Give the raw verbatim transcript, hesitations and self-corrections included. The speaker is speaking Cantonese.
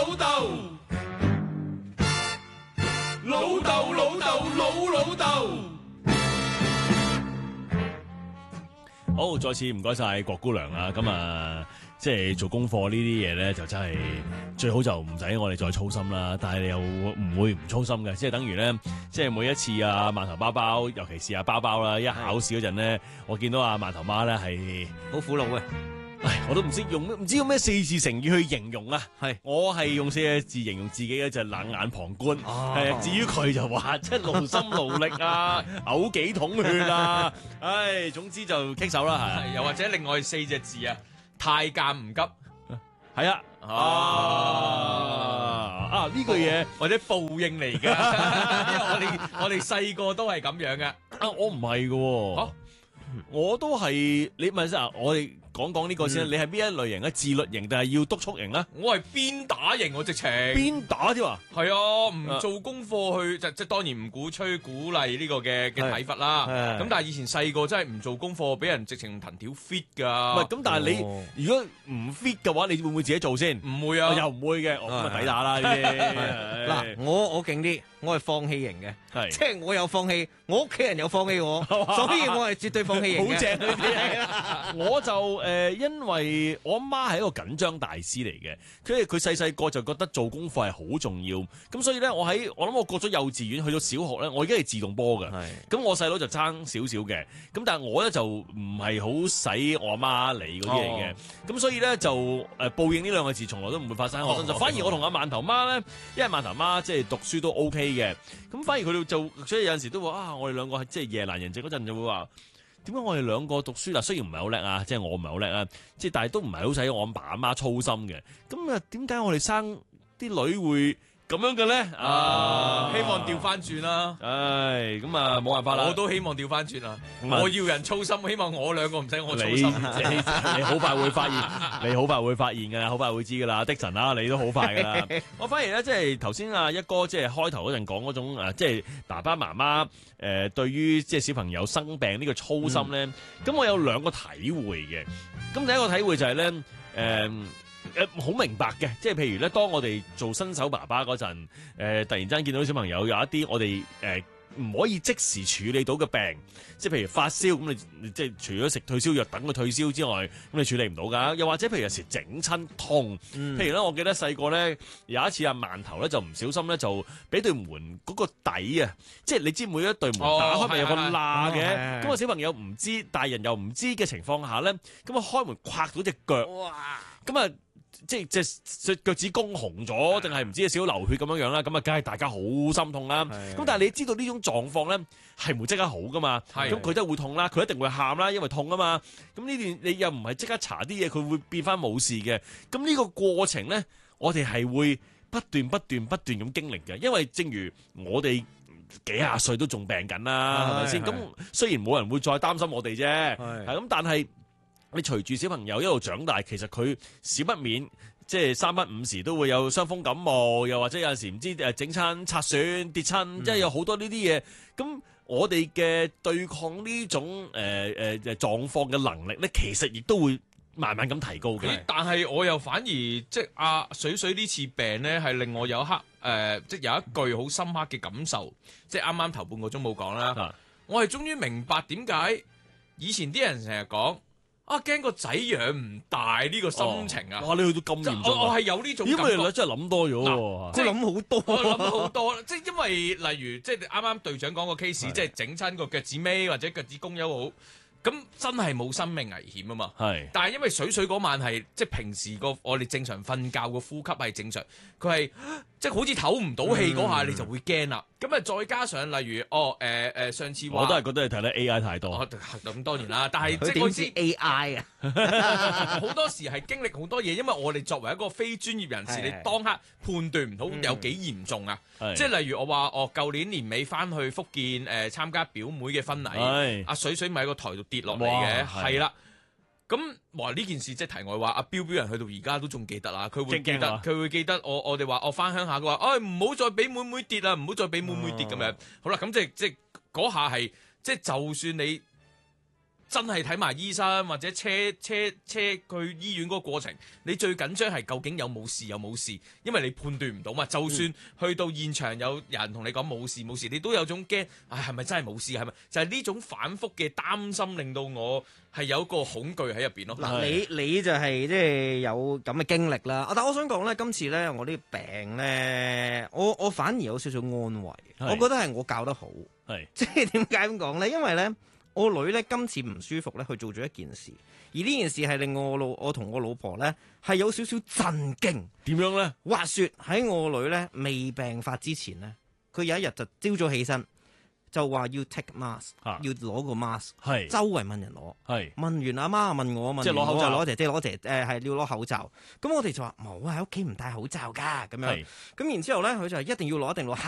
老豆，老豆老豆老老豆。 好，再次唔該晒郭姑娘啊！咁啊，即係做功課呢啲嘢咧，就真係最好就唔使我哋再操心啦。但係你又唔會唔操心嘅，即係等於咧，即係每一次啊，饅頭包包，尤其是啊包包啦，一考試嗰陣咧，我見到啊饅頭媽咧係好苦惱嘅。 唉，我都唔知用唔知用咩四字成語去形容啊！ 係我係用四個字形容自己嘅就係冷眼旁觀。 哦係至於佢就話即係勞心勞力啊，嘔幾桶血啊！唉，總之就棘手啦，係。 又或者另外四隻字啊，太監唔急。 係啊，啊啊呢句嘢或者報應嚟㗎，因為我哋我哋細個都係咁樣嘅。 啊，我唔係嘅喎， 嚇我都係你問先啊，我哋講講呢個先，你係邊一類型咧？自律型定係要督促型咧？ 我係鞭打型，我直情邊打添啊？ 係啊，唔做功課去即即當然唔鼓吹鼓勵呢個嘅嘅體罰啦。 係咁但係以前細個真係唔做功課，俾人直情藤條 fit 㗎。 唔係咁，但係你如果唔 fit 嘅話，你會唔會自己做先？ 唔會啊， 又唔會嘅，我咁啊抵打啦呢啲。 嗱，我我勁啲，我係放棄型嘅， 係即係我有放棄，我屋企人有放棄我，所以我係絕對放棄型嘅。 好正呢啲，我就誒、呃，因為我阿媽係一個緊張大師嚟嘅，佢佢細細個就覺得做功課係好重要，咁所以咧，我喺我諗我過咗幼稚園去到小學咧，我已經係自動波嘅，咁我細佬就爭少少嘅，咁但係我咧就唔係好使我阿媽理嗰啲嚟嘅，咁、哦、所以咧就誒、呃、報應呢兩個字從來都唔會發生喺我身上，哦、反而我同阿饅頭媽咧，因為饅頭媽即係讀書都 OK 嘅，咁反而佢哋就所以有陣時都話啊，我哋兩個係即係夜闌人靜嗰陣就會話。點解我哋兩個讀書嗱？雖然唔係好叻啊，即係我唔係好叻啊，即係但係都唔係好使我阿爸阿媽操心嘅。咁啊，點解我哋生啲女會咁樣嘅咧？ 啊，希望調翻轉啦。 唉，咁啊冇辦法啦。 我都希望調翻轉啊！我要人操心，希望我兩個唔使我操心。 你你好快會發現，你好快會發現噶啦，好快會知噶啦。的神啊，你都好快噶啦。我反而咧，即係頭先啊一哥即係開頭嗰陣講嗰種誒，即係爸爸媽媽誒，對於即係小朋友生病呢個操心咧，咁、嗯、我有兩個體會嘅。咁第一個體會就係、是、咧，誒、呃。誒，好明白嘅，即係譬如咧，當我哋做新手爸爸嗰陣，誒、呃，突然之間見到啲小朋友有一啲我哋誒唔可以即時處理到嘅病，即係譬如發燒，咁你即係除咗食退燒藥等佢退燒之外，咁你處理唔到噶。又或者譬如有時整親痛，嗯、譬如咧，我記得細個咧有一次阿饅頭咧就唔小心咧就俾對門嗰個底啊，即係你知每一對門打開咪有個罅嘅，咁個、哦、小朋友唔知，大人又唔知嘅情況下咧，咁啊開門刮到隻腳，咁啊〜即係隻隻腳趾公紅咗，定係唔知有少少流血咁樣樣啦，咁啊，梗係大家好心痛啦。咁但係你知道呢種狀況咧係唔會即刻好噶嘛？咁佢真係會痛啦，佢一定會喊啦，因為痛啊嘛。咁呢段你又唔係即刻搽啲嘢，佢會變翻冇事嘅。咁呢個過程咧，我哋係會不斷不斷不斷咁經歷嘅，因為正如我哋幾廿歲都仲病緊啦，係咪先？咁雖然冇人會再擔心我哋啫，係咁，但係。你隨住小朋友一路長大，其實佢少不免即係三不五時都會有傷風感冒，又或者有陣時唔知誒整親擦損跌親，嗯、即係有好多呢啲嘢。咁我哋嘅對抗呢種誒誒誒狀況嘅能力咧，其實亦都會慢慢咁提高嘅。 但係我又反而即係阿水水呢次病咧，係令我有一刻誒、呃，即係有一句好深刻嘅感受，即係啱啱頭半個鐘冇講啦。啊、我係終於明白點解以前啲人成日講。啊！驚個仔養唔大呢個心情啊！ 哇！你去到咁嚴重， 我我係有呢種感覺。 咦？你真係諗多咗喎！ 即係諗好多， 我諗好多。即係因為例如，即係啱啱隊長講個 case，即係整親個腳趾尾或者腳趾公又好，咁真係冇生命危險啊嘛。係。但係因為水水嗰晚係即係平時個我哋正常瞓覺個呼吸係正常，佢係即係好似唞唔到氣嗰下，你就會驚啦。咁啊，再加上例如哦，誒誒，上次話我都係覺得你睇得 A I 太多。 咁當然啦，但係即係佢點知 A I 啊？ 好多時係經歷好多嘢，因為我哋作為一個非專業人士，你當刻判斷唔到有幾嚴重啊。即係例如我話，哦，舊年年尾翻去福建誒參加表妹嘅婚禮，阿水水咪喺個台度跌落嚟嘅，係啦。咁哇呢件事即係題外話，阿標標人去到而家都仲記得啦，佢會記得，佢會記得我我哋話我翻鄉下，佢話，哎唔好再俾妹妹跌啦，唔好再俾妹妹跌咁樣。好啦，咁即係即係嗰下係即係就算你真係睇埋醫生或者車車車去醫院嗰個過程，你最緊張係究竟有冇事有冇事，因為你判斷唔到嘛。就算去到現場有人同你講冇事冇事，你都有種驚，唉係咪真係冇事係咪？就係呢種反覆嘅擔心令到我係有個恐懼喺入邊咯。 嗱，你你就係即係有咁嘅經歷啦。但我想講咧，今次咧我啲病咧，我我反而有少少安慰，我覺得係我教得好。係，即係點解咁講咧？因為咧，我女咧今次唔舒服咧，去做咗一件事，而呢件事係令我老我同我老婆咧係有少少震驚。點樣咧？話說喺我女咧未病發之前咧，佢有一日就朝早起身就話要 take mask，、啊、要攞個 mask， 係周圍問人攞，係問完阿媽問我問，即係攞口罩，攞姐姐攞姐誒係要攞口罩。咁我哋就話冇啊，喺屋企唔戴口罩㗎咁樣。咁然之後咧，佢就一定要攞，一定攞。